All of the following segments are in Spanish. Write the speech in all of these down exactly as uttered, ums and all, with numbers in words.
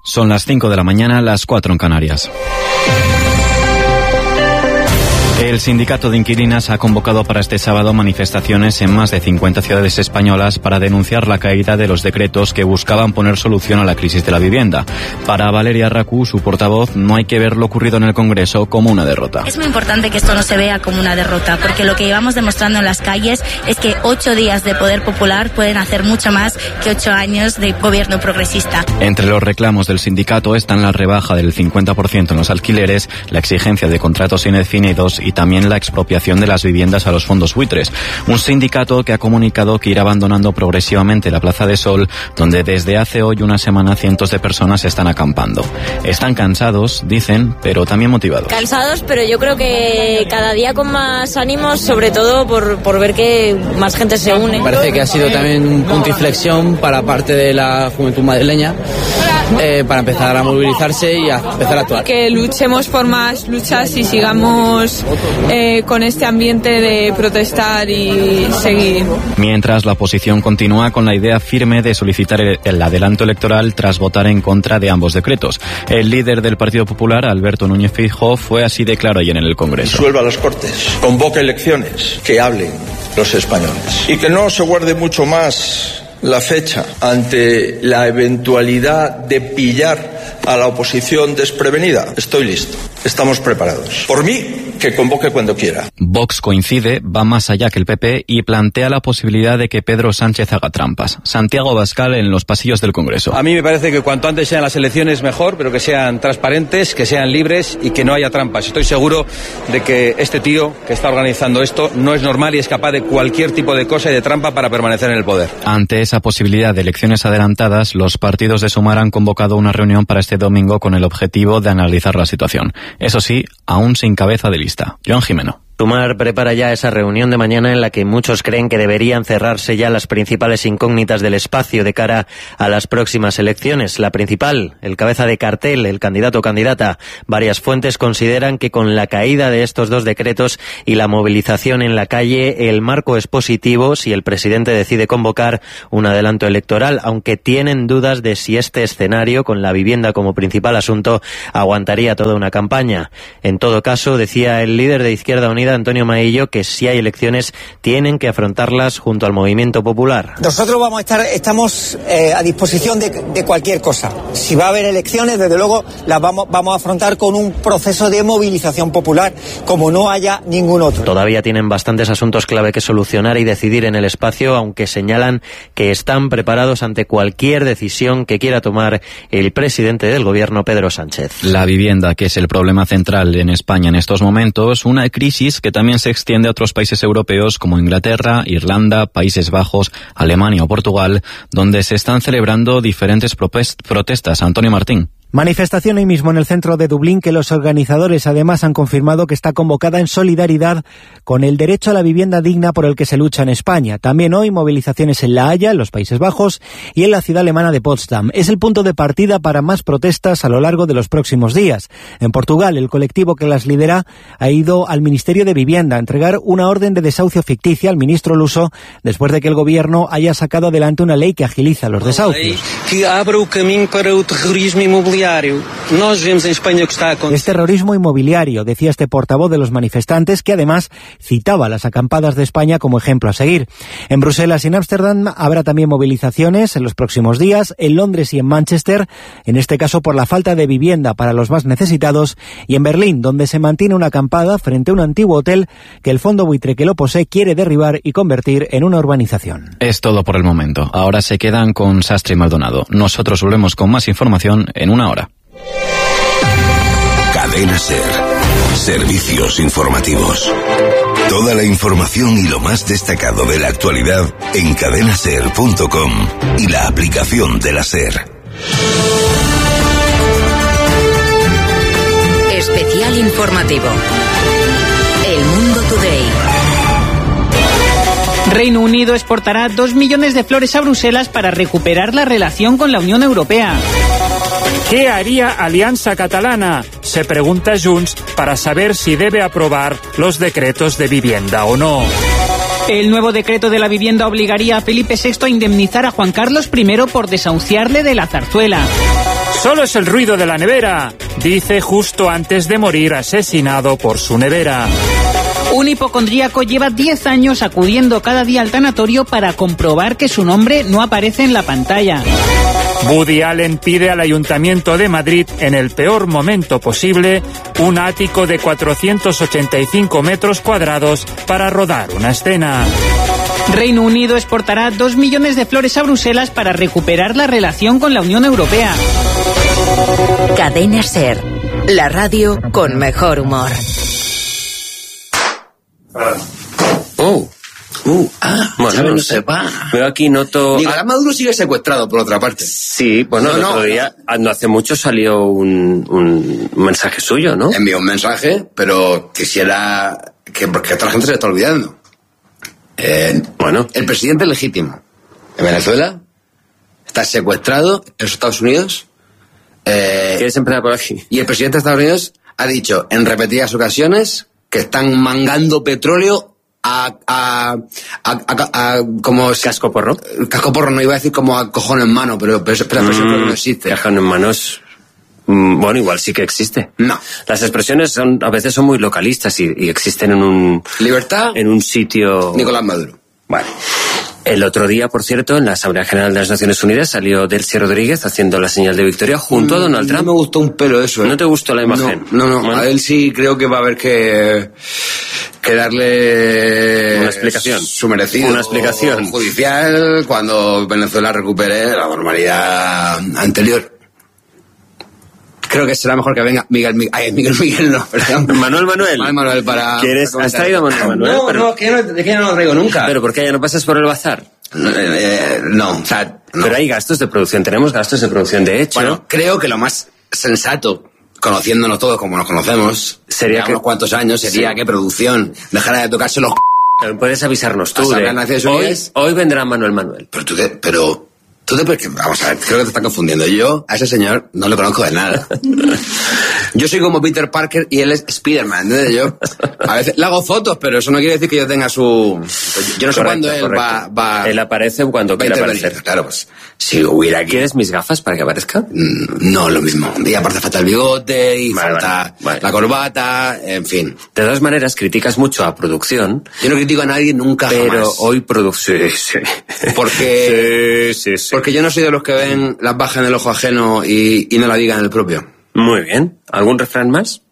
Son las cinco de la mañana, las cuatro en Canarias. El sindicato de inquilinas ha convocado para este sábado manifestaciones en más de cincuenta ciudades españolas para denunciar la caída de los decretos que buscaban poner solución a la crisis de la vivienda. Para Valeria Racú, su portavoz, no hay que ver lo ocurrido en el Congreso como una derrota. Es muy importante que esto no se vea como una derrota, porque lo que llevamos demostrando en las calles es que ocho días de poder popular pueden hacer mucho más que ocho años de gobierno progresista. Entre los reclamos del sindicato están la rebaja del cincuenta por ciento en los alquileres, la exigencia de contratos indefinidos y también la expropiación de las viviendas a los fondos buitres. Un sindicato que ha comunicado que irá abandonando progresivamente la Plaza de Sol, donde desde hace hoy una semana cientos de personas están acampando. Están cansados, dicen, pero también motivados. Cansados, pero yo creo que cada día con más ánimos, sobre todo por, por ver que más gente se une. Me parece que ha sido también un punto de inflexión para parte de la juventud madrileña, eh, para empezar a movilizarse y a empezar a actuar. Que luchemos por más luchas y sigamos eh, con este ambiente de protestar y seguir. Mientras, la oposición continúa con la idea firme de solicitar el, el adelanto electoral tras votar en contra de ambos decretos. El líder del Partido Popular, Alberto Núñez Feijóo, fue así de claro ayer en el Congreso. Disuelva las Cortes, convoque elecciones, que hablen los españoles y que no se guarde mucho más la fecha ante la eventualidad de pillar a la oposición desprevenida. Estoy listo, estamos preparados. Por mí, que convoque cuando quiera. Vox coincide, va más allá que el P P y plantea la posibilidad de que Pedro Sánchez haga trampas. Santiago Abascal en los pasillos del Congreso. A mí me parece que cuanto antes sean las elecciones mejor, pero que sean transparentes, que sean libres y que no haya trampas. Estoy seguro de que este tío que está organizando esto no es normal y es capaz de cualquier tipo de cosa y de trampa para permanecer en el poder. Ante esa posibilidad de elecciones adelantadas, los partidos de Sumar han convocado una reunión para este domingo con el objetivo de analizar la situación. Eso sí, aún sin cabeza de lista. Joan Jimeno. Sumar prepara ya esa reunión de mañana en la que muchos creen que deberían cerrarse ya las principales incógnitas del espacio de cara a las próximas elecciones. La principal, el cabeza de cartel, el candidato o candidata. Varias fuentes consideran que con la caída de estos dos decretos y la movilización en la calle, el marco es positivo si el presidente decide convocar un adelanto electoral, aunque tienen dudas de si este escenario, con la vivienda como principal asunto, aguantaría toda una campaña. En todo caso, decía el líder de Izquierda Unida, Antonio Maillo, que si hay elecciones tienen que afrontarlas junto al movimiento popular. Nosotros vamos a estar, estamos eh, a disposición de, de cualquier cosa. Si va a haber elecciones, desde luego las vamos, vamos a afrontar con un proceso de movilización popular, como no haya ningún otro. Todavía tienen bastantes asuntos clave que solucionar y decidir en el espacio, aunque señalan que están preparados ante cualquier decisión que quiera tomar el presidente del gobierno, Pedro Sánchez. La vivienda, que es el problema central en España en estos momentos, una crisis que también se extiende a otros países europeos como Inglaterra, Irlanda, Países Bajos, Alemania o Portugal, donde se están celebrando diferentes protestas. Antonio Martín. Manifestación hoy mismo en el centro de Dublín, que los organizadores además han confirmado que está convocada en solidaridad con el derecho a la vivienda digna por el que se lucha en España. También hoy movilizaciones en La Haya, en los Países Bajos, y en la ciudad alemana de Potsdam. Es el punto de partida para más protestas a lo largo de los próximos días. En Portugal, el colectivo que las lidera ha ido al Ministerio de Vivienda a entregar una orden de desahucio ficticia al ministro luso después de que el gobierno haya sacado adelante una ley que agiliza los desahucios. Que abra el camino para el terrorismo inmobiliario. Nos vemos en España que está Es terrorismo inmobiliario, decía este portavoz de los manifestantes, que además citaba las acampadas de España como ejemplo a seguir. En Bruselas y en Ámsterdam habrá también movilizaciones en los próximos días, en Londres y en Manchester, en este caso por la falta de vivienda para los más necesitados, y en Berlín, donde se mantiene una acampada frente a un antiguo hotel que el fondo buitre que lo posee quiere derribar y convertir en una urbanización. Es todo por el momento. Ahora se quedan con Sastre y Maldonado. Nosotros volvemos con más información en una hora. Cadena SER. Servicios informativos. Toda la información y lo más destacado de la actualidad en cadena ser punto com y la aplicación de la SER. Especial informativo. El Mundo Today. Reino Unido exportará dos millones de flores a Bruselas para recuperar la relación con la Unión Europea. ¿Qué haría Alianza Catalana? Se pregunta Junts para saber si debe aprobar los decretos de vivienda o no. El nuevo decreto de la vivienda obligaría a Felipe sexto a indemnizar a Juan Carlos primero por desahuciarle de la zarzuela. Solo es el ruido de la nevera, dice justo antes de morir asesinado por su nevera. Un hipocondríaco lleva diez años acudiendo cada día al tanatorio para comprobar que su nombre no aparece en la pantalla. Woody Allen pide al Ayuntamiento de Madrid, en el peor momento posible, un ático de cuatrocientos ochenta y cinco metros cuadrados para rodar una escena. Reino Unido exportará dos millones de flores a Bruselas para recuperar la relación con la Unión Europea. Cadena SER, la radio con mejor humor. Oh, uh, ah, bueno, no, no sé. Veo aquí noto. Nicolás Maduro sigue secuestrado, por otra parte. Sí, bueno, no, el otro no, día, no hace mucho salió un, un mensaje suyo, ¿no? Envió un mensaje, pero quisiera que, porque toda la gente se está olvidando. Eh, bueno, el presidente legítimo de Venezuela está secuestrado en los Estados Unidos. Eh, ¿Quieres empezar por aquí? Y el presidente de Estados Unidos ha dicho en repetidas ocasiones que están mangando petróleo a, a, a, a, a como casco porro. Casco porro no iba a decir como a cojón en mano, pero, pero, pero, pero mm, no existe. Cajón en manos. Bueno, igual sí que existe. No. Las expresiones son a veces son muy localistas y, y existen en un... Libertad. En un sitio... Nicolás Maduro. Vale. El otro día, por cierto, en la Asamblea General de las Naciones Unidas salió Delcy Rodríguez haciendo la señal de victoria junto mm, a Donald Trump. No me gustó un pelo eso. ¿eh? ¿No te gustó la imagen? No, no, no. Bueno. A él sí creo que va a haber que, que darle... Una explicación. Su merecido. Una explicación. Judicial cuando Venezuela recupere la normalidad anterior. Creo que será mejor que venga Miguel Miguel. Ay, Miguel Miguel no, perdón. Manuel Manuel. Manuel Manuel para... ¿Quieres? ¿Has traído Manuel Manuel? No, pero... no, que no, de que ya no lo traigo nunca. ¿Pero por qué ya no pasas por el bazar? No, eh, no o sea... No. Pero hay gastos de producción, tenemos gastos de producción de hecho. Bueno, creo que lo más sensato, conociéndonos todos como nos conocemos, sería que unos cuantos años, sería sí. que producción dejara de tocarse los... Pero puedes avisarnos tú de... Hoy, hoy vendrá Manuel Manuel. Pero tú te... Pero... Tú te, vamos a ver, creo que te estás confundiendo. Yo a ese señor no lo conozco de nada. Yo soy como Peter Parker y él es Spider-Man, ¿entiendes? Yo a veces le hago fotos, pero eso no quiere decir que yo tenga su... Yo no sé cuándo él va, va... Él aparece cuando quiere aparecer. Claro, pues si hubiera... ¿Quieres mis gafas para que aparezca? No, lo mismo. Y aparte falta el bigote y vale, falta vale, vale. la corbata, en fin. De todas maneras, criticas mucho a producción. Yo no critico a nadie nunca pero jamás. Hoy producción... Sí, sí. Porque... Sí, sí, sí. Porque yo no soy de los que ven las bajas en el ojo ajeno y, y no la digan en el propio. Muy bien. ¿Algún refrán más?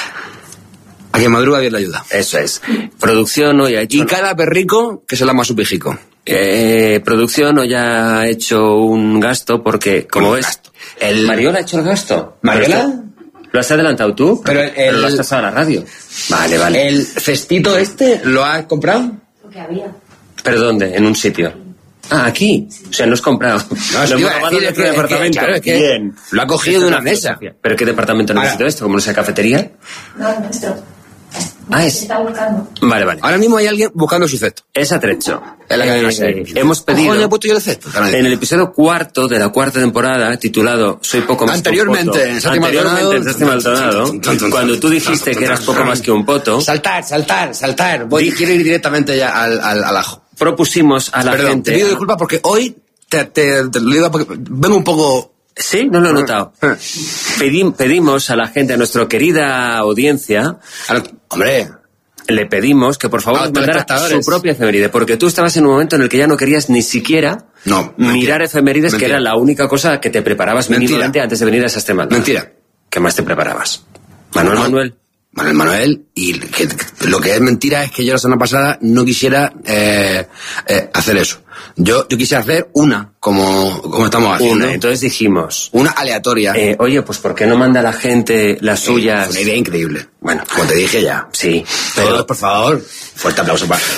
A quien madruga Dios le ayuda. Eso es. Producción hoy ha hecho... Y cada perrico que se lama su pijico. Eh, producción hoy ha hecho un gasto porque, como ves... Gasto. El... ¿Mariola ha hecho el gasto? ¿Mariola? ¿Lo has adelantado tú? Pero, el, pero lo has pasado a la radio. Vale, vale. ¿El cestito este lo has comprado? Porque había. ¿Pero dónde? ¿En un sitio? Ah, aquí. O sea, no has comprado. No, lo hemos tomado en otro departamento. Claro, es que bien. Lo ha cogido de una mesa. ¿Pero qué departamento necesito esto? ¿Como no sea cafetería? No, el nuestro. Ah, es. Se está buscando. Vale, vale. Ahora mismo hay alguien buscando su cesto. Es atrecho. En la cadena eh, hemos pedido. ¿Cómo le he puesto yo el cesto? En el episodio cuarto de la cuarta temporada, titulado Soy poco más Anteriormente, que un poto. En Anteriormente, en Santi Maldonado. Cuando tú dijiste que eras poco más que un poto. Saltar, saltar, saltar. Voy, quiero ir directamente ya al, al, al ajo. Propusimos a la Perdón, gente... te pido disculpas porque hoy te, te, te lo digo porque vengo un poco... Sí, no lo he notado. Pedim, pedimos a la gente, a nuestra querida audiencia... Hombre... Le pedimos que por favor nos mandara su propia efeméride, porque tú estabas en un momento en el que ya no querías ni siquiera no, mirar efemérides, mentira. Que era la única cosa que te preparabas mínimamente mentira. Antes de venir a esas temas. Mentira. ¿Qué más te preparabas? Manuel Manuel. Manuel Manuel, y que, que, lo que es mentira es que yo la semana pasada no quisiera eh, eh, hacer eso. Yo, yo quise hacer una, como, como estamos haciendo. Una, entonces dijimos... Una aleatoria. Eh, oye, pues ¿por qué no manda la gente las eh, suyas? Una idea increíble. Bueno, como te dije ya. Sí. Pero, todos, por favor, fuerte aplauso para...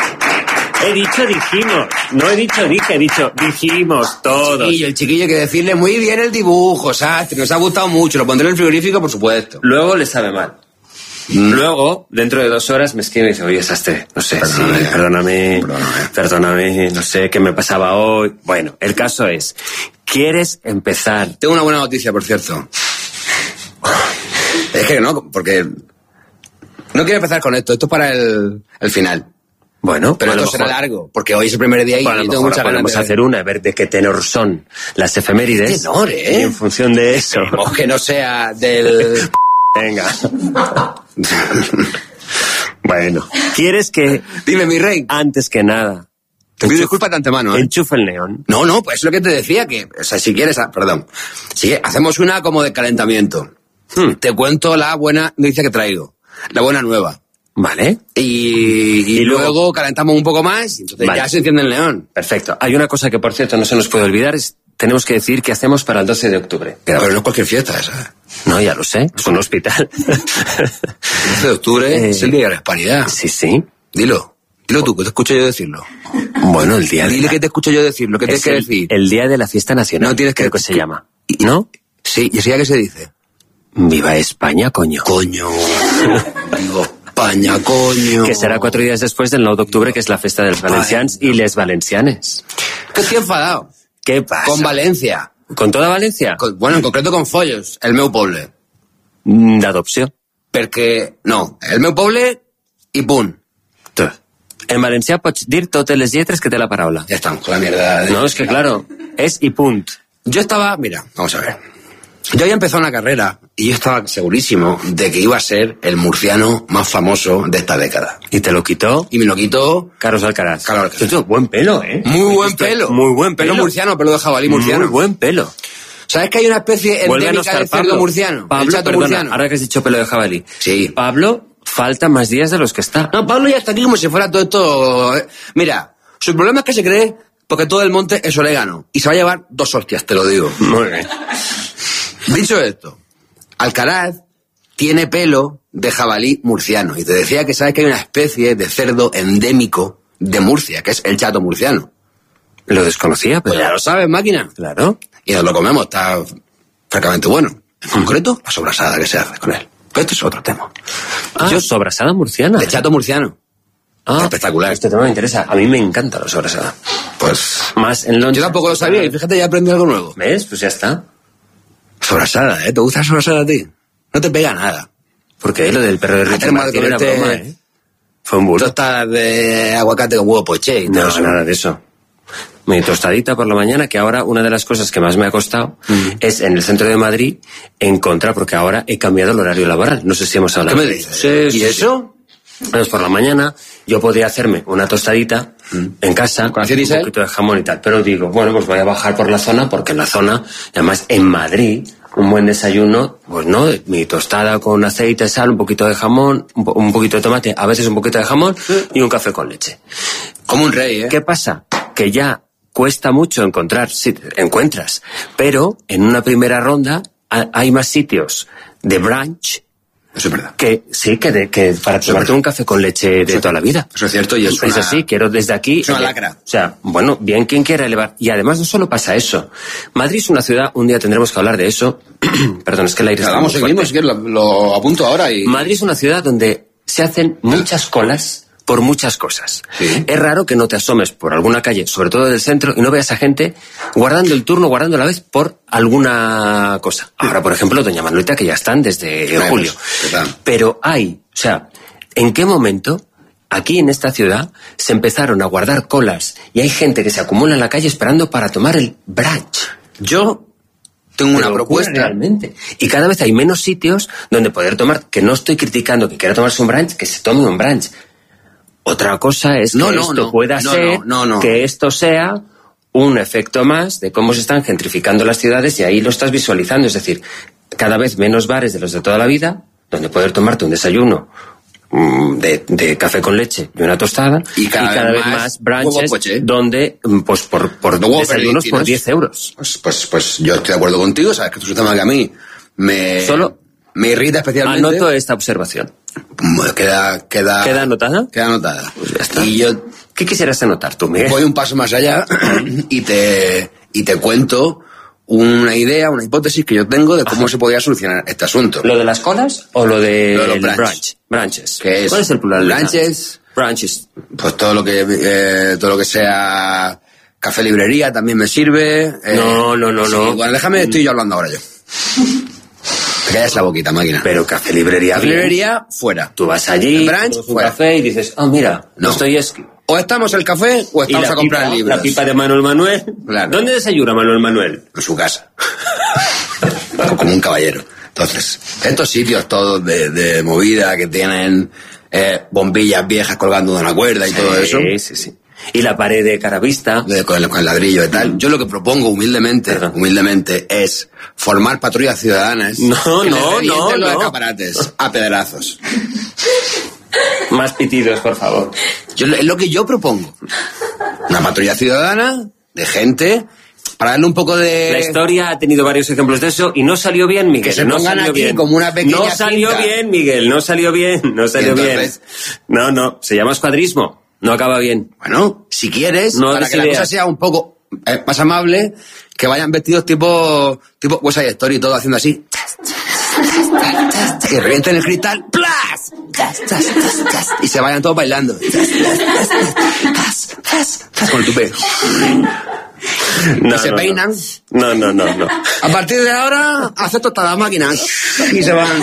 He dicho dijimos, no he dicho dije, he dicho dijimos todos. El chiquillo, el chiquillo hay que decirle muy bien el dibujo, Sastre, nos ha gustado mucho, lo pondré en el frigorífico, por supuesto. Luego le sabe mal. Mm. Luego, dentro de dos horas, me escribe y dice, oye, Sastre, no sé, perdóname, sí, perdóname, perdóname, perdóname, no sé qué me pasaba hoy. Bueno, el caso es, ¿quieres empezar? Tengo una buena noticia, por cierto. Es que no, porque... No quiero empezar con esto, esto es para el, el final. Bueno, pero esto será mejor... largo, porque hoy es el primer día y bueno, tengo muchas ganas podemos de hacer una, a ver de qué tenor son las efemérides. ¿Qué tenor, eh? Y en función de eso... Esperemos que no sea del... Venga. Bueno, ¿quieres que... Dime, mi rey. Antes que nada... Te pido disculpas de antemano, ¿eh? Enchufa el neón. No, no, pues es lo que te decía, que... O sea, si quieres... Perdón. Si hacemos una como de calentamiento. Hmm. Te cuento la buena noticia que traigo. La buena nueva. Vale. Y, y, y luego, luego calentamos un poco más y entonces vale. Ya se enciende el neón. Perfecto. Hay una cosa que, por cierto, no se nos puede olvidar, es tenemos que decir qué hacemos para el doce de octubre. Pero, pero no es cualquier fiesta esa. No, ya lo sé, es un hospital. El doce de octubre eh, es el Día de la Hispanidad. Sí, sí. Dilo. Dilo tú, que te escucho yo decirlo. Bueno, el día... Dile de la... que te escucho yo decirlo, que tienes que decir. El Día de la Fiesta Nacional. No tienes que... Creo que se llama. ¿No? Sí, ¿y así ya qué se dice? Viva España, coño. Coño. Viva España, coño. Que será cuatro días después del nueve de octubre, que es la fiesta de los valencians y les valencianes. Que estoy enfadado. ¿Qué pasa? Con Valencia. ¿Con toda Valencia? Con, bueno, en concreto con Follos, el meu poble. D'adopció. Perquè, no, el meu poble i punt. Tu. En valencià pots dir totes les lletres que té la paraula. Ya estamos con la mierda. De... No, es que claro, es y punt. Yo estaba, mira, vamos a ver. Yo había empezado una carrera y yo estaba segurísimo de que iba a ser el murciano más famoso de esta década. ¿Y te lo quitó? Y me lo quitó... Carlos Alcaraz. Carlos Alcaraz. Eso, buen pelo, ¿eh? Muy buen pelo. Muy buen pelo. Pelo murciano, pelo de jabalí murciano. Muy buen pelo. ¿Sabes que hay una especie endémica de cerdo Pablo. murciano? Pablo, el chato perdona, murciano. Ahora que has dicho pelo de jabalí. Sí. Pablo, falta más días de los que está. No, Pablo ya está aquí como si fuera todo esto... Mira, su problema es que se cree porque todo el monte es orégano. Y se va a llevar dos hostias, te lo digo. Muy bien. Dicho esto, Alcaraz tiene pelo de jabalí murciano. Y te decía que sabes que hay una especie de cerdo endémico de Murcia, que es el chato murciano. Lo desconocía, pero... Pues ya lo sabes, máquina. Claro. Y nos lo comemos, está francamente bueno. En concreto, la sobrasada que se hace con él. Pero esto es otro tema. Ah, yo sobrasada murciana. De chato murciano. Ah, espectacular. Este tema me interesa. A mí me encanta la sobrasada. Pues... Más en loncha. Yo tampoco lo sabía y fíjate, ya aprendí algo nuevo. ¿Ves? Pues ya está. Sobrasada, ¿eh? ¿Te gusta la sobrasada a ti? No te pega nada. Porque lo del perro de Ricky Martin era broma, ¿eh? Fue un burro. Tostas de aguacate con huevo poché y no, todo eso. Nada de eso. Mi tostadita por la mañana, que ahora una de las cosas que más me ha costado mm. es en el centro de Madrid encontrar, porque ahora he cambiado el horario laboral. No sé si hemos hablado. ¿Qué me dices? Sí, ¿Y eso? Pues por la mañana yo podía hacerme una tostadita mm. en casa con un poquito de jamón y tal, pero digo, bueno, pues voy a bajar por la zona, porque en la zona, además en Madrid, un buen desayuno, pues no, mi tostada con aceite, sal, un poquito de jamón, un, po un poquito de tomate, a veces un poquito de jamón y un café con leche. Como un rey, ¿eh? ¿Qué pasa? Que ya cuesta mucho encontrar, sí, encuentras, pero en una primera ronda hay más sitios de brunch. Eso es verdad. Que sí, que, de, que para tomarte un café con leche de eso, toda la vida. Eso es cierto y es, es una... así, quiero desde aquí... Es una lacra. O sea, bueno, bien quien quiera elevar. Y además no solo pasa eso. Madrid es una ciudad, un día tendremos que hablar de eso. Perdón, es que el aire está vamos, muy seguimos, lo, lo apunto ahora y... Madrid es una ciudad donde se hacen muchas colas por muchas cosas. Sí. Es raro que no te asomes por alguna calle, sobre todo del centro, y no veas a gente guardando el turno, guardando la vez por alguna cosa. Ahora, por ejemplo, doña Manuelita, que ya están desde Vemos, julio. Pero hay, o sea, ¿en qué momento aquí en esta ciudad se empezaron a guardar colas y hay gente que se acumula en la calle esperando para tomar el brunch? Yo tengo una propuesta. Realmente. Y cada vez hay menos sitios donde poder tomar, que no estoy criticando que quiera tomarse un brunch, que se tome un brunch. Otra cosa es no, que no, esto no, pueda no, ser, no, no, no. que esto sea un efecto más de cómo se están gentrificando las ciudades y ahí lo estás visualizando. Es decir, cada vez menos bares de los de toda la vida, donde poder tomarte un desayuno mmm, de, de café con leche y una tostada, y cada, y cada vez vez más, más brunches donde, pues por, por no desayunos por diez euros. Pues, pues, pues yo estoy de acuerdo contigo, sabes que esto es un tema que a mí me, Solo me irrita especialmente. Anoto esta observación. Queda, queda, ¿Queda anotada? Queda anotada. Pues ya está. Y yo, ¿qué quisieras anotar tú, Miguel? Voy un paso más allá y te, y te cuento una idea, una hipótesis que yo tengo de cómo Ajá. se podría solucionar este asunto. ¿Lo de las colas o lo de, lo de los brunch? brunch? Brunches. ¿Qué es? ¿Cuál es el plural? Brunches. Brunches. Pues todo lo que, eh, todo lo que sea café librería también me sirve. Eh, no, no, no, sí, no. Bueno, déjame, estoy yo hablando ahora yo. Te callas la boquita, máquina. Pero café librería Café bien. librería, fuera. Tú vas allí, El brunch, tomas un fuera. café y dices, oh, mira, No. Dostoyevski. O estamos el café o Y estamos la a comprar pipa, libros. La pipa de Manuel Manuel. Claro. ¿Dónde desayuna Manuel Manuel? En su casa. Como un caballero. Entonces, estos sitios todos de, de movida que tienen eh, bombillas viejas colgando de una cuerda y Sí, todo eso. Sí, sí. Y la pared de caravista. De, con, el, con el ladrillo y tal. Yo lo que propongo humildemente, Perdón. humildemente, es formar patrullas ciudadanas. No, que no, les revienten no, los no. escaparates a pedrazos. Más pitidos, por favor. Yo, es lo que yo propongo. Una patrulla ciudadana de gente para darle un poco de... La historia ha tenido varios ejemplos de eso y no salió bien, Miguel. Que se no pongan salió aquí bien. como una pequeña No salió cinta. bien, Miguel. No salió bien. No salió Y bien. entonces- No, no. Se llama escuadrismo. No acaba bien. Bueno, si quieres, No para des que la ideas. cosa sea un poco eh, más amable, que vayan vestidos tipo tipo West Side Story, todo haciendo así. Y revienten el cristal. ¡Plas! Y se vayan todos bailando. Con el tupé. No, Y se no, peinan. No, no, no, no. A partir de ahora, acepto todas las máquinas. Y se van.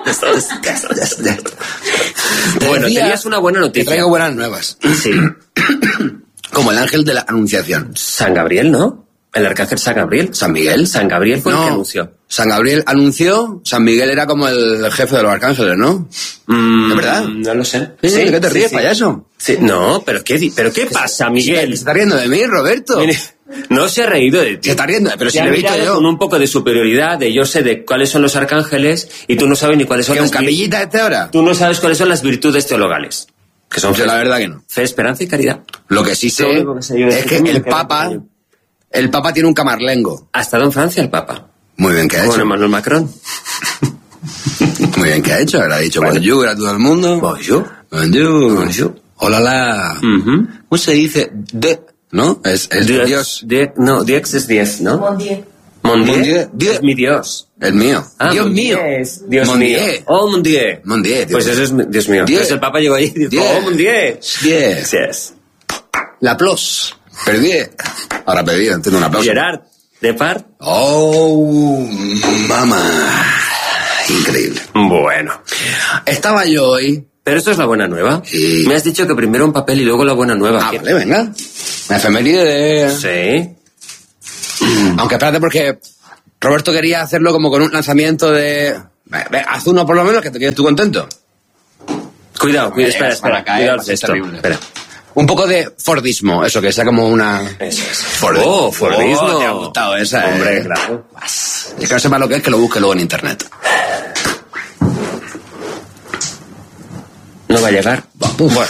Te Bueno, decía tenías una buena que noticia. traigo buenas nuevas. Sí. Como el ángel de la anunciación. San Gabriel, ¿no? El arcángel San Gabriel. ¿San Miguel? San Gabriel fue el No. que anunció. San Gabriel anunció, San Miguel era como el jefe de los arcángeles, ¿no? Mm, ¿Es verdad? No lo sé. Sí, ¿de qué te ríes, sí. payaso? Sí, no, pero ¿qué, di- pero ¿qué pasa, Miguel? Se está riendo de mí, Roberto. Mire, no se ha reído de ti. Se está riendo, pero si Te lo ha he visto mirado yo. con un poco de superioridad, de yo sé de cuáles son los arcángeles y tú no sabes ni cuáles son ¿Que las un capellita este ahora? Tú no sabes cuáles son las virtudes teologales. Que son Yo fe, la verdad que no. fe, esperanza y caridad. Lo que sí sé Lo único que sé yo de es este que tema el me queda Papa, pequeño. el Papa tiene un camarlengo. Ha estado en Francia el Papa. Muy bien que ha Con hecho. Emmanuel Macron. Muy bien que ha hecho. Habrá dicho Vale. bonjour a todo el mundo. Bonjour. Bonjour. Bonjour. Hola, la. Ujú. ¿Cómo se dice? De, ¿no? Es, es Dios. Dios. Die- no, Dios es diez, ¿no? Mon Dieu. Mon Mon Dieu. Dieu. Dieu. Es mi Dios. El mío. Ah, Dios Mon mío. Dieu es Dios Mon mío. Dieu. Oh, Mon Dieu. Mon Dieu, Dios Pues mío. eso es mi- Dios mío. Dieu. Entonces el Papa llegó ahí y dijo, Dieu. oh, Mon Dieu. Diez. Yes. La plus. Perdí. Ahora perdí, entiendo un aplauso. Gerard Depart. Oh, mamá. Increíble. Bueno. Estaba yo hoy. Pero esto es la buena nueva. Sí. Me has dicho que primero un papel y luego la buena nueva. Ah, ¿Qué- vale, venga. La efeméride de... Sí. Aunque espérate porque Roberto quería hacerlo como con un lanzamiento de... Ve, ve, haz uno por lo menos que te quedes tú contento. Cuidado, cuidado, espera, Para espera. caer, Cuidado va a ser esto. terrible. Espera. Un poco de Fordismo, eso, que sea como una... Eso es. Ford- Oh, Fordismo. Oh, te ha gustado esa, Hombre, eh. claro. El que no sepa lo que es, que lo busque luego en internet. No va a llegar. Bueno.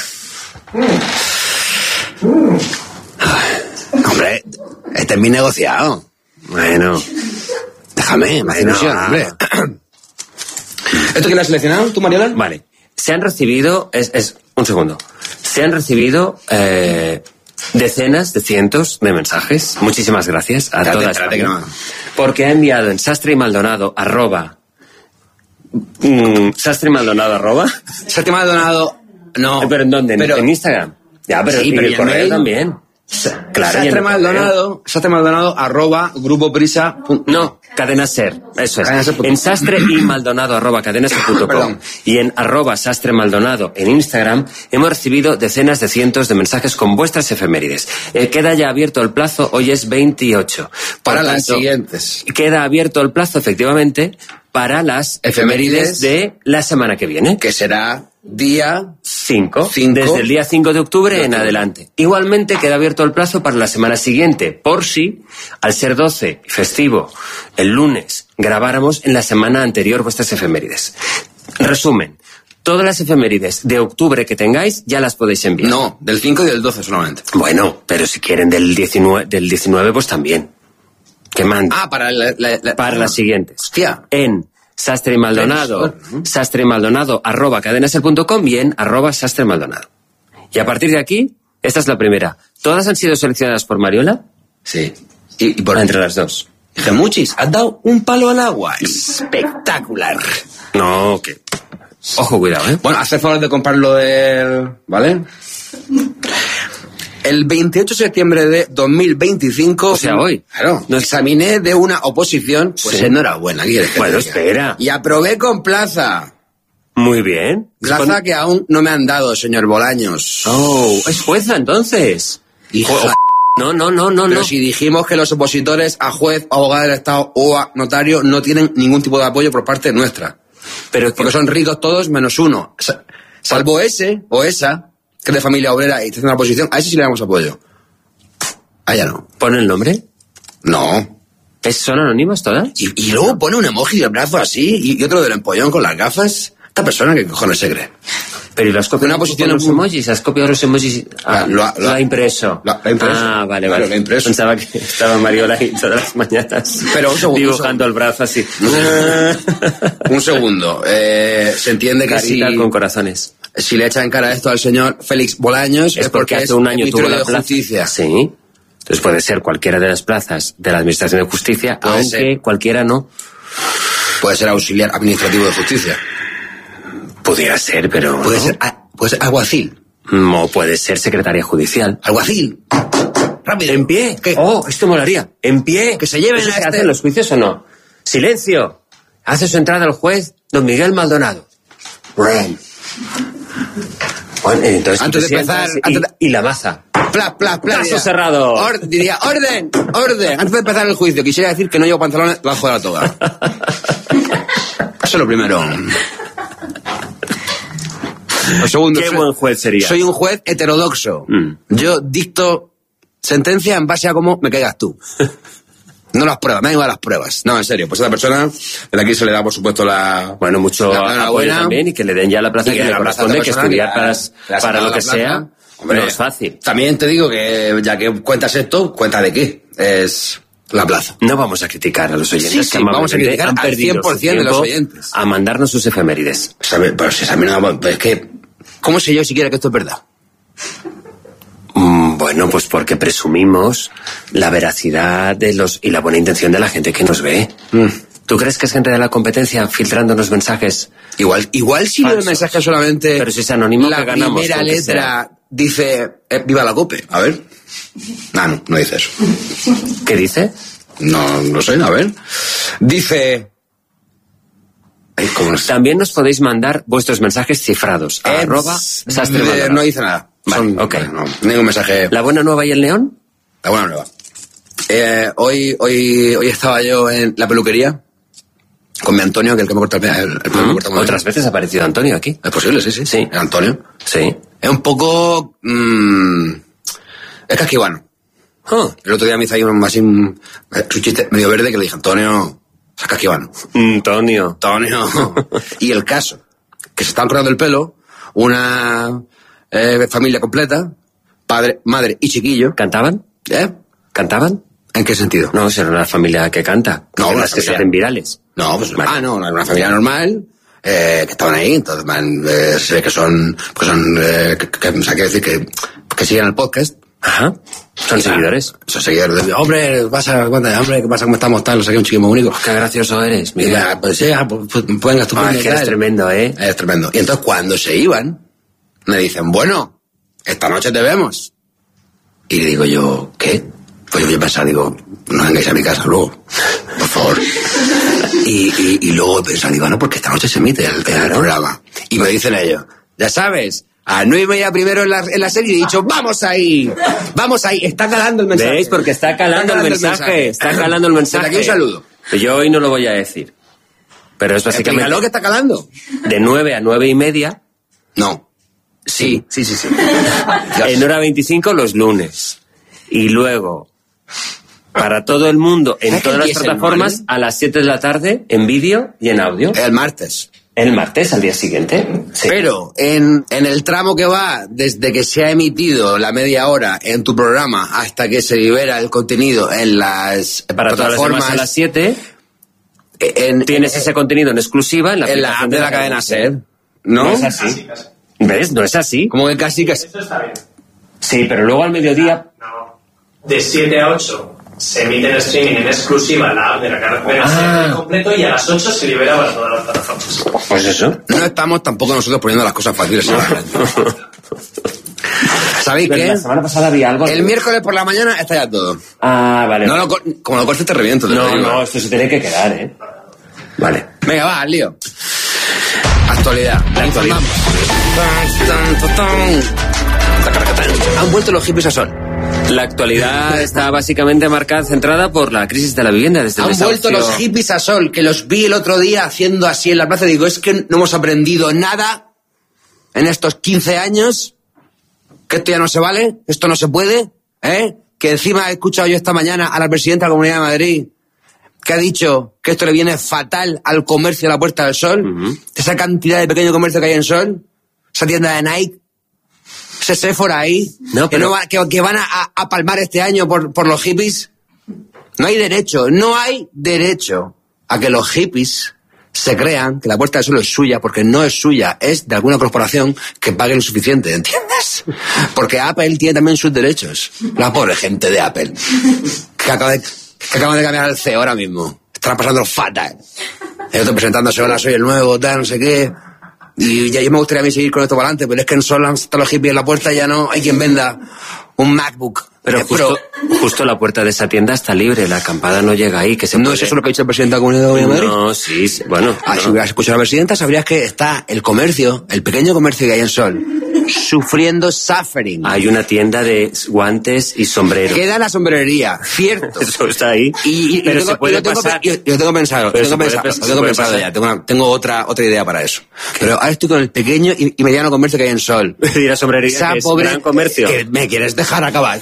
Hombre, este es mi negociado. Bueno. Déjame, me hace Bueno. ilusión, hombre. ¿Esto quién lo has seleccionado, tú, Mariola? Vale. Se han recibido, es, es un segundo, se han recibido eh, decenas de cientos de mensajes. Muchísimas gracias a Espérate, toda espérate España. que no- Porque ha enviado en Sastre y Maldonado arroba mm, Sastre y Maldonado arroba Se te me ha donado... No. Eh, pero ¿en dónde? ¿En- Pero- ¿En Instagram? Ya, pero, Sí, y pero el ¿y el correo mail? también. Claro, y en Sastre el Maldonado, Sastre Maldonado, arroba, grupo prisa... correo. No, Cadena Ser, eso es. Cadena Ser punto com. En Sastre y Maldonado arroba cadenaser punto com Perdón. y en arroba Sastre Maldonado en Instagram hemos recibido decenas de cientos de mensajes con vuestras efemérides. Eh, queda ya abierto el plazo, hoy es veintiocho. Por Para las tanto, siguientes. Queda abierto el plazo, efectivamente, para las efemérides Efemérides. de la semana que viene. Que será día... Cinco, Cinco. desde el día cinco de octubre De en octubre. adelante. Igualmente queda abierto el plazo para la semana siguiente, por si, al ser doce, festivo, el lunes, grabáramos en la semana anterior vuestras efemérides. Resumen, todas las efemérides de octubre que tengáis ya las podéis enviar. No, del cinco y del doce solamente. Bueno, pero si quieren del diecinueve, del diecinueve pues también. Que manden. Ah, para la... la- la- para las siguientes. Hostia. En Sastre y Maldonado, Sastre y Maldonado, arroba cadenaser punto com y en arroba Sastre y Maldonado. Y a partir de aquí, esta es la primera. ¿Todas han sido seleccionadas por Mariola? Sí. Y, y por Entre las dos. Gemuchis, has dado un palo al agua. Espectacular. No, que... Ojo, cuidado, ¿eh? Bueno, haz el favor de comprarlo del... ¿Vale? El veintiocho de septiembre de dos mil veinticinco... O sea, hoy. Claro. No, examiné de una oposición, pues sí. Enhorabuena. Bueno, espera. Y aprobé con plaza. Muy bien. Plaza Con... que aún no me han dado, señor Bolaños. Oh, es jueza entonces. Hija... No, no, no, no, Pero no. si dijimos que los opositores a juez, abogado del Estado o a notario no tienen ningún tipo de apoyo por parte nuestra. Pero porque son ricos todos menos uno. Salvo ese o esa, que es de familia obrera y está en una oposición, a ese sí le damos apoyo. A ella no. ¿Pone el nombre? No. ¿Es, ¿Son anónimas todas? Y, y luego pone un emoji del brazo así y, y otro del empollón con las gafas. Esta persona que cojones se cree. Pero ¿y lo has copiado una posición los emojis? ¿Has copiado los emojis? Ah, lo, lo, lo ha impreso. Lo, lo ha impreso. Ah, vale, vale. Lo ha impreso. Pensaba que estaba Mariola ahí todas las mañanas. Pero un segundo. Dibujando el brazo así. Un segundo. Eh, se entiende que Carita si... con corazones. Si le echan en cara esto al señor Félix Bolaños es, es porque, porque hace un año tuvo la plaza. Justicia. Sí. Entonces puede ser cualquiera de las plazas de la Administración de Justicia, puede aunque ser. Cualquiera no. Puede ser auxiliar administrativo de justicia. Pudiera ser, pero... Puede ¿no? ser, puede ser alguacil. No, puede ser secretaria judicial. Alguacil. Rápido. ¿En pie? ¿Qué? Oh, esto molaría. ¿En pie? Que se lleven ¿Eso a se este... hace en los juicios o no? ¡Silencio! Hace su entrada el juez don Miguel Maldonado. Bueno, entonces antes de empezar... Y, antes de... y la maza. Plas, plas, plas. Caso cerrado. Or, diría, orden, orden. Antes de empezar el juicio, quisiera decir que no llevo pantalones bajo de la toga. Eso es lo primero. Lo segundo, Qué soy, buen juez sería. Soy un juez heterodoxo. Mm. Yo dicto sentencia en base a cómo me caigas tú. No las pruebas, me han ido las pruebas. No, en serio, pues a esa persona, de aquí se le da, por supuesto, la... Bueno, mucho la apoyo también y que le den ya la plaza que, que le corresponde, que estudiar para, la, para lo que plaza, sea, hombre, no es fácil. También te digo que, ya que cuentas esto, cuenta de qué. Es... la plaza. No vamos a criticar a los oyentes. Sí, sí, vamos a criticar han al cien por ciento de los oyentes. A mandarnos sus efemérides. Pero si a mí no, es que... ¿Cómo sé yo siquiera que esto es verdad? Mm, bueno, pues porque presumimos la veracidad de los y la buena intención de la gente que nos ve. Mm. ¿Tú crees que es gente de la competencia filtrándonos mensajes? Igual, igual si el mensaje solamente... Pero si es anónimo, la que ganamos, primera letra dice eh, viva la COPE. A ver. Ah, no, no dice eso. ¿Qué dice? No, no sé, a ver. Dice... Ay, ¿cómo es? También nos podéis mandar vuestros mensajes cifrados. A arroba eh, no dice nada. Vale, Son, ok. No, ningún mensaje. ¿La buena nueva y el león? La buena nueva. Eh, hoy, hoy, hoy estaba yo en la peluquería con mi Antonio, que es el que me corta el pelo. El, el pelo ¿Mm? me corta muy Otras bien. veces ha aparecido Antonio aquí. Es posible, sí, sí. Sí. ¿El Antonio? Sí. Es un poco... Mmm, es casquivano. Oh. El otro día me hizo ahí un, así un, un chiste medio verde que le dije, Antonio, es casquivano. Antonio. Antonio. Y el caso, que se estaban cortando el pelo, una eh, familia completa, padre, madre y chiquillo. ¿Cantaban? ¿Eh? ¿Cantaban? ¿En qué sentido? No, será una familia que canta. No, las una que familia. se hacen virales. No, pues, vale. ah, no, una, una familia normal, eh, que estaban ahí, entonces, man, eh, se ve que son, que son, eh, que, que, o sea, quiero decir que, que siguen el podcast. Ajá. Son seguidores. Son seguidores. Hombre, ¿qué pasa? Hombre, ¿qué pasa? ¿Cómo estamos? Tal, no sé qué, un chiquillo muy único. Qué gracioso eres, mira. Ya, pues sí, pues, pues, pues venga, estupendo. Ah, es que eres tremendo, ¿eh? Es tremendo. Y entonces cuando se iban, me dicen, bueno, esta noche te vemos. Y le digo yo, ¿qué? Pues yo, yo pensaba, digo, no vengáis a mi casa luego, por favor. Y, y, y luego pensaba, digo, no, porque esta noche se emite el, el programa. Y me dicen ellos, ya sabes, a nueve y media primero en la, en la serie, y he dicho, vamos ahí, vamos ahí, está calando el mensaje. ¿Veis? Porque está calando, está calando el, mensaje, el mensaje, está calando el mensaje. Desde aquí un saludo. Yo hoy no lo voy a decir. Pero es básicamente... ¿Explícalo que está calando? De nueve a nueve y media. No. Sí, sí, sí, sí. En hora veinticinco los lunes. Y luego, para todo el mundo, en todas las plataformas, a las siete de la tarde, en vídeo y en audio. El martes. El martes, al día siguiente. Sí. Pero en, en el tramo que va desde que se ha emitido la media hora en tu programa hasta que se libera el contenido en las para plataformas... Para todas las demás a las siete, en, tienes en, ese contenido en exclusiva en la, en la app de la cadena SER. ¿No? No es así. ¿Ves? No es así. Como que casi casi... Esto está bien. Sí, pero luego al mediodía... No. De siete a ocho se emite en streaming en exclusiva la app de la cadena ah. SER completo y a las ocho se libera para todas las plataformas. Pues eso. No estamos tampoco nosotros poniendo las cosas fáciles. ¿Sabéis Pero qué? La semana pasada había algo. El miércoles por la mañana está ya todo. Ah, vale. No, lo, como lo cortes te reviento. Te no, lo digo. no, esto se tiene que quedar, ¿eh? Vale. Venga, va, al lío. Actualidad. La actualidad. Han vuelto los hippies a Sol. La actualidad está básicamente marcada, centrada por la crisis de la vivienda desde el Han desahucio. vuelto los hippies a Sol, que los vi el otro día haciendo así en la plaza. Digo, es que no hemos aprendido nada en estos quince años, que esto ya no se vale, esto no se puede, ¿eh? Que encima he escuchado yo esta mañana a la presidenta de la Comunidad de Madrid, que ha dicho que esto le viene fatal al comercio de la Puerta del Sol, uh-huh. Esa cantidad de pequeño comercio que hay en Sol, esa tienda de Nike, ese Sephora ahí, no, pero... que, no va, que, que van a, a palmar este año por, por los hippies. No hay derecho, no hay derecho a que los hippies se crean que la Puerta del Sol es suya, porque no es suya, es de alguna corporación que pague lo suficiente, ¿entiendes? Porque Apple tiene también sus derechos. La pobre gente de Apple, que acaba de, que acaban de cambiar el C E O ahora mismo. Están pasando fatal. Yo estoy presentándose, hola, soy el nuevo, tal, no sé qué. Y ya yo me gustaría a mí seguir con esto para adelante, pero es que en Sol están los hippies en la puerta y ya no hay quien venda un MacBook. Pero justo, justo la puerta de esa tienda está libre, la acampada no llega ahí. Que se ¿No puede... es eso lo que ha dicho el presidente de la Comunidad de Madrid? No, sí, sí bueno. Ah, no. Si hubieras escuchado a la presidenta, sabrías que está el comercio, el pequeño comercio que hay en Sol, sufriendo suffering. Hay una tienda de guantes y sombreros. Queda la sombrerería, cierto. Eso está ahí. Y, y, pero yo tengo, se puede yo tengo, pasar. Yo, yo tengo pensado, Pero yo tengo pensado, puede, lo tengo pensado pasar. ya. Tengo, una, tengo otra otra idea para eso. ¿Qué? Pero ahora estoy con el pequeño y, y mediano comercio que hay en Sol. Y la sombrería Esa que es pobre, gran comercio. Que ¿Me quieres dejar acabar?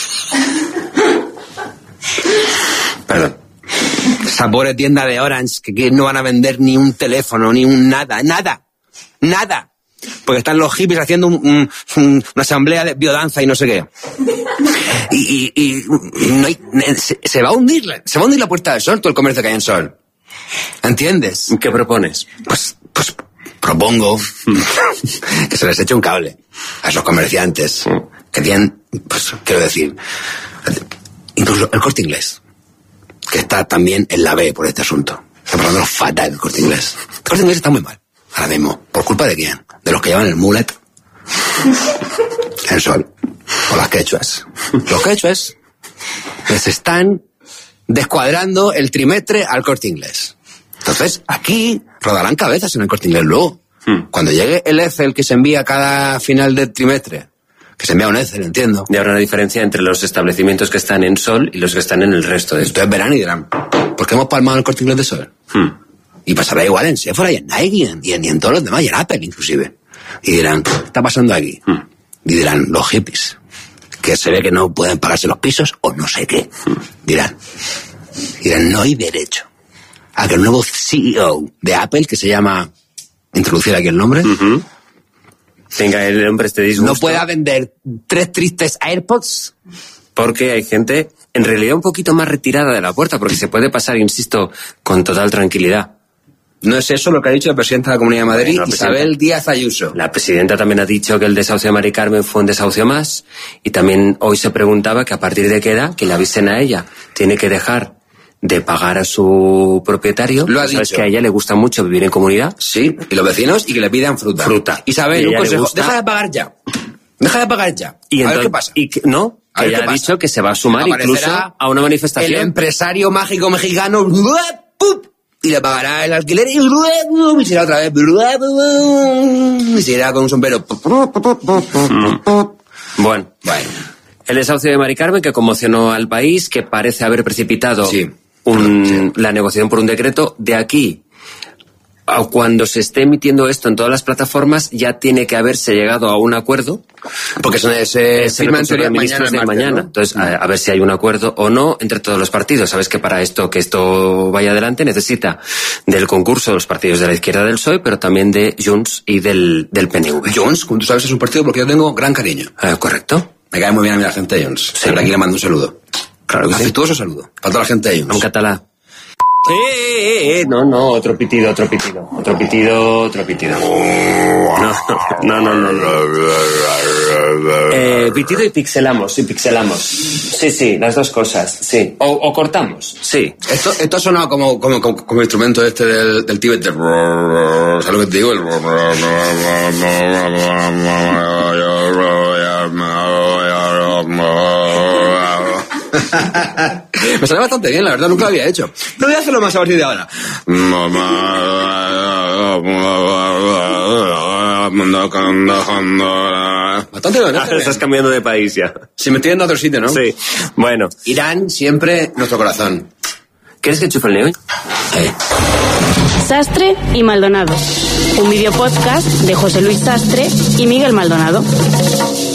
Perdón. Esa pobre tienda de Orange que, que no van a vender ni un teléfono, ni un nada, nada, nada. Porque están los hippies haciendo un, un, un, una asamblea de biodanza y no sé qué. Y, y, y no hay, se, se va a hundir, se va a hundir la Puerta del Sol, todo el comercio que hay en Sol. ¿Entiendes? ¿Qué propones? Pues, pues propongo que se les eche un cable a esos comerciantes que tienen, pues quiero decir, incluso el Corte Inglés, que está también en la B por este asunto. Está pasando fatal el Corte Inglés. El Corte Inglés está muy mal, ahora mismo. ¿Por culpa de quién? De los que llevan el mullet en Sol. O las quechuas. Los quechuas les están descuadrando el trimestre al Corte Inglés. Entonces, aquí rodarán cabezas en el Corte Inglés luego. Hmm. Cuando llegue el Excel que se envía cada final del trimestre, que se envía un Excel, entiendo. Y habrá una diferencia entre los establecimientos que están en Sol y los que están en el resto de... Entonces verán y dirán, ¿por qué hemos palmado el Corte Inglés de Sol? Hmm. Y pasará igual en Sephora y en Nike y en, y en, y en todos los demás, y en Apple inclusive. Y dirán, ¿qué está pasando aquí? Hmm. Y dirán, los hippies, que se ve que no pueden pagarse los pisos o no sé qué. Hmm. Dirán, dirán, no hay derecho a que el nuevo C E O de Apple, que se llama, introducir aquí el nombre, uh-huh. tenga el nombre este disgusto, no pueda vender tres tristes AirPods. Porque hay gente, en realidad, un poquito más retirada de la puerta, porque se puede pasar, insisto, con total tranquilidad. No es eso lo que ha dicho la presidenta de la Comunidad de Madrid, bueno, Isabel Díaz Ayuso. La presidenta también ha dicho que el desahucio de Mari Carmen fue un desahucio más, y también hoy se preguntaba que a partir de qué edad, que le avisen a ella, tiene que dejar de pagar a su propietario. Lo ha ¿Sabes dicho. que a ella le gusta mucho vivir en comunidad? Sí, y los vecinos, y que le pidan fruta. Fruta. Isabel, un consejo, deja de pagar ya. Deja de pagar ya. Y a entonces, ver qué pasa. Y que, no, a que ver ella qué ha pasa. dicho que se va a sumar Aparecerá incluso a una manifestación. El empresario mágico mexicano, y le pagará el alquiler, y será otra vez, y se irá con un sombrero. Bueno, bueno. El desahucio de Mari Carmen, que conmocionó al país, que parece haber precipitado sí. un, sí. la negociación por un decreto. De aquí a cuando se esté emitiendo esto en todas las plataformas, ya tiene que haberse llegado a un acuerdo. Porque se, se firma en teoría mañana, de martes, mañana. ¿no? Entonces, a, a ver si hay un acuerdo o no entre todos los partidos. Sabes que para esto que esto vaya adelante necesita del concurso de los partidos de la izquierda del P S O E, pero también de Junts y del, del P N V. Junts, como tú sabes, es un partido porque yo tengo gran cariño. Eh, correcto. Me cae muy bien a mí la gente de Junts. Sí. Siempre aquí le mando un saludo. Claro que afectuoso sí. saludo. Para toda la gente de Junts. En catalán. Eh, eh, eh, no, no, otro pitido, otro pitido, otro pitido, otro pitido. No, no, no, no, no. Eh, pitido y pixelamos, y pixelamos. Sí, sí, las dos cosas, sí. O, o cortamos, sí. Esto, esto ha sonado como, como, como, como instrumento este del, del Tíbet. De... ¿Sabes lo que te digo? El... Me sale bastante bien, la verdad, nunca lo había hecho. Pero voy a hacerlo más a partir de ahora. Bastante bien, ah, estás cambiando de país ya. Si me estoy yendo a otro sitio, ¿no? Sí. Bueno. Irán siempre nuestro corazón. ¿Quieres que chufe el neo? Hey. Sastre y Maldonado. Un video podcast de José Luis Sastre y Miguel Maldonado.